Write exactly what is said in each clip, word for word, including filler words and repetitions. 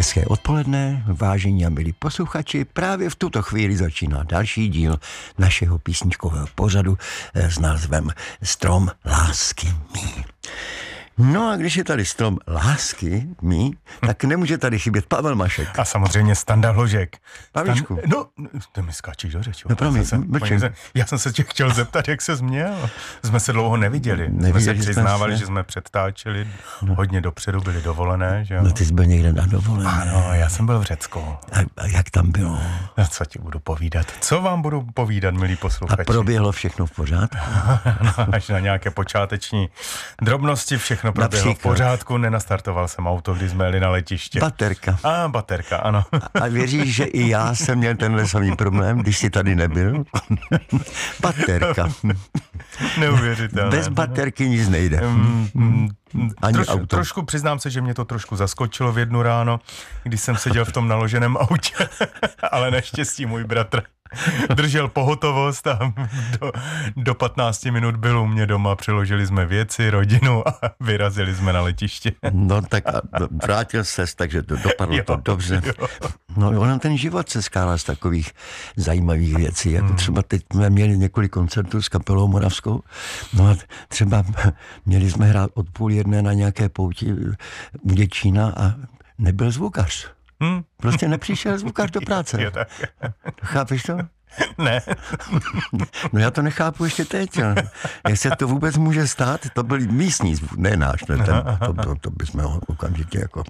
Hezké odpoledne, vážení a milí posluchači, právě v tuto chvíli začíná další díl našeho písničkového pořadu s názvem Strom lásky mý. No a když je tady strom lásky mý, tak nemůže tady chybět Pavel Mašek. A samozřejmě Standa Hložek. Pavičku. Stan... No, ty mi skáčíš do řeči. No promiň, se, já jsem se tě chtěl zeptat, jak se změl. Jsme se dlouho neviděli. Neviděli jsme se přiznávali, jsme že jsme předtáčeli no. hodně dopředu, byli dovolené. Že jo? No ty jsi byl někde na dovolené. Ano, já jsem byl v Řecku. A, a jak tam bylo? A co ti budu povídat? Co vám budu povídat, milí posluchači? A proběhlo všechno v pořádku? No, až na nějaké počáteční drobnosti všechno proběhlo Například. v pořádku, nenastartoval jsem auto, když jsme jeli na letiště. Baterka. A baterka, ano. A věříš, že i já jsem měl tenhle samý problém, když jsi tady nebyl? Baterka. Neuvěřitelné. Bez baterky nic nejde. Mm, mm, Ani Troš, auto. Trošku přiznám se, že mě to trošku zaskočilo v jednu ráno, když jsem seděl v tom naloženém autě, ale naštěstí můj bratr držel pohotovost a do, do patnácti minut byl u mě doma, přeložili jsme věci, rodinu a vyrazili jsme na letiště. No tak a vrátil ses, takže to dopadlo jo, to dobře. Jo. No ono ten život se skládá z takových zajímavých věcí, jako třeba teď jsme měli několik koncertů s kapelou Moravskou, no a třeba měli jsme hrát od půl jedné na nějaké pouti u Děčína a nebyl zvukař. Hmm. Prostě nepřišel zvukař do práce. Jo, tak. Chápeš to? Ne. No já to nechápu ještě teď. Jak se to vůbec může stát? To byl místní zvuk, ne náš. Ne, ten, to, to, to bychom ho okamžitě jako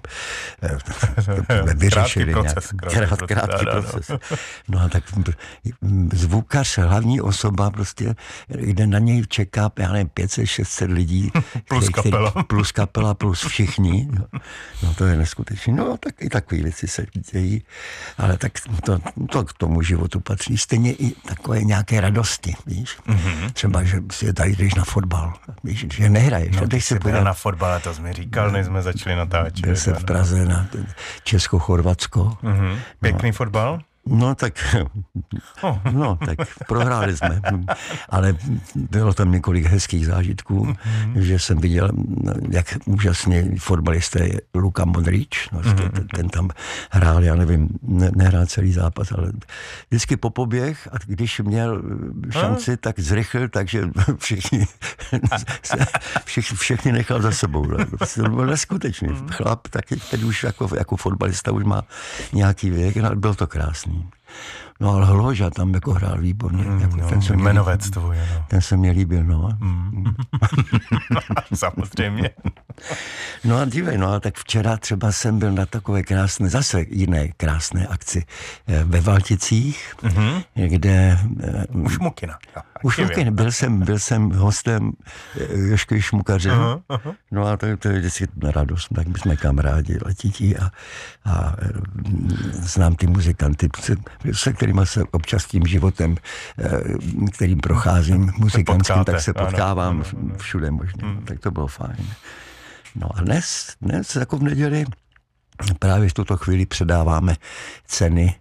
vyřešili. Krátký proces. Nějak, krát, krátký proces. No a tak zvukař, hlavní osoba prostě, kde na něj čeká, já nevím, pět set šest set lidí. Plus který, kapela. Který, plus kapela, plus všichni. No, no to je neskutečné. No tak i takové věci se dějí. Ale tak to, to k tomu životu patří. Stejně i takové nějaké radosti, víš. Mm-hmm. Třeba, že si tady jdeš na fotbal, víš, že nehraješ. No, ty jsi byl na fotbal, to jsi mi říkal, než jsme začali natáčet. Byl jsem v Praze na Česko-Chorvatsko. Mm-hmm. Pěkný no. fotbal? No tak, oh. no tak prohráli jsme, ale bylo tam několik hezkých zážitků, mm-hmm. že jsem viděl, jak úžasně fotbalista je Luka Modrič, no, mm-hmm. ten, ten tam hrál, já nevím, ne, nehrál celý zápas, ale vždycky po poběh a když měl šanci, tak zrychlil, takže všichni, všichni, všichni nechal za sebou. To bylo neskutečný. Chlap taky, teď už jako, jako fotbalista už má nějaký věk, ale byl to krásný. No ale Hloža tam jako hrál výborně. Mm, jako no, ten se jmenovec tvůj, no. Ten se mě líbil, no. Mm. Samozřejmě. No a dívej, no a tak včera třeba jsem byl na takové krásné, zase jiné krásné akci ve Valticích, mm-hmm. kde... U Šmukina. U Šmukina. Byl jsem, byl jsem hostem Jožky Šmukaře. Uh-huh, uh-huh. No a to, to je vždycky radost. Tak my jsme kamarádi letití a, a znám ty muzikanty, se, se kterými se občas tím životem, kterým procházím muzikantským, tak se potkávám ano. všude možně. Hmm. Tak to bylo fajn. No a dnes, dnes jako v neděli právě v tuto chvíli předáváme ceny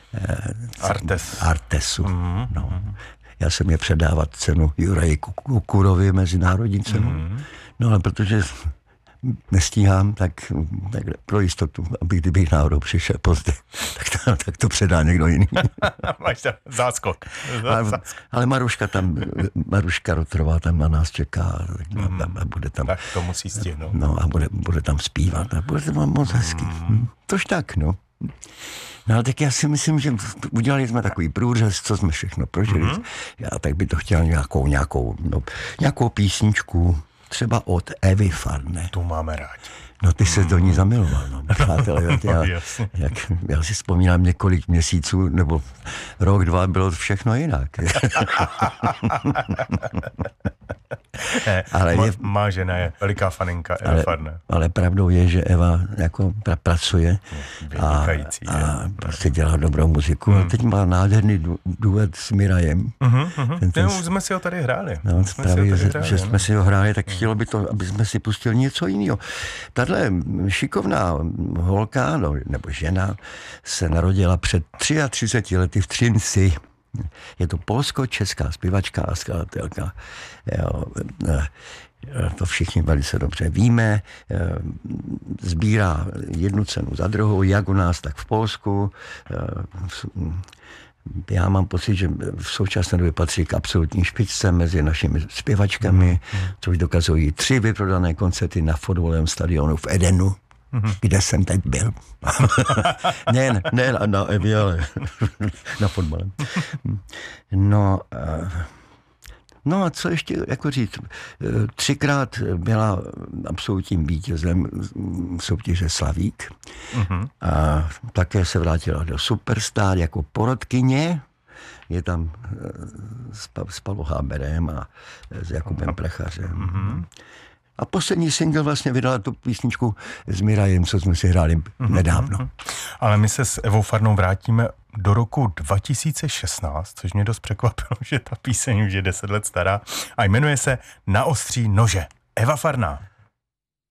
Artes. Artesu. Mm-hmm. No. Já jsem je předávat cenu Juraji Kukurovi, mezinárodní cenu. Mm-hmm. No ale protože nestíhám, tak, tak pro jistotu, aby kdybych náhodou přišel pozdě, tak to, tak to předá někdo jiný. Máš tam záskok. ale, ale Maruška tam, Maruška Rotrová tam na nás čeká mm. a, a bude tam... Tak to musí stihnout. No a bude, bude tam zpívat a bude to moc hezky. Mm. Tož tak, no. No ale tak já si myslím, že udělali jsme takový průřez, co jsme všechno prožili. Mm-hmm. Já tak by to chtěl nějakou, nějakou, no, nějakou písničku, třeba od Evy Farné. Tu máme rádi. No ty se do ní zamiloval, no, přátelé. Jak já, jak, já si vzpomínám několik měsíců, nebo rok, dva, bylo všechno jinak. ale má, je, má žena je veliká faninka Eva ale, Farné. Ale pravdou je, že Eva jako pra, pracuje a, a je. prostě dělá dobrou muziku. Hmm. A teď má nádherný du, duet s Mirajem. Uh-huh, uh-huh. Ten, ten, už jsme si ho tady hráli. No, jsme právě, si že, hráli, že no? jsme si ho hráli, tak chtělo by to, aby jsme si pustili něco jiného. Tahle šikovná holka, no, nebo žena, se narodila před třiatřiceti lety v Třinci. Je to polsko-česká zpěvačka a skladatelka. Jo, To všichni velice dobře víme. Sbírá jednu cenu za druhou, jak u nás, tak v Polsku. Já mám pocit, že v současné době patří k absolutní špičce mezi našimi zpěvačkami, mm. což dokazují tři vyprodané koncerty na fotbalovém stadionu v Edenu, mm. kde jsem teď byl. ne, ne, ne na Evi, ale na fotbale. No, no a co ještě jako říct? Třikrát byla absolutním vítězem soutěže Slavík. Mm-hmm. A také se vrátila do Superstar jako porodkyně. Je tam s Pavlou Háberem a s Jakubem Plechařem. Mm-hmm. A poslední single vlastně vydala tu písničku s Mirajem, co jsme si hráli mm-hmm. nedávno. Ale my se s Evou Farnou vrátíme do roku dva tisíce šestnáct, což mě dost překvapilo, že ta píseň už je deset let stará a jmenuje se Na ostří nože. Eva Farná.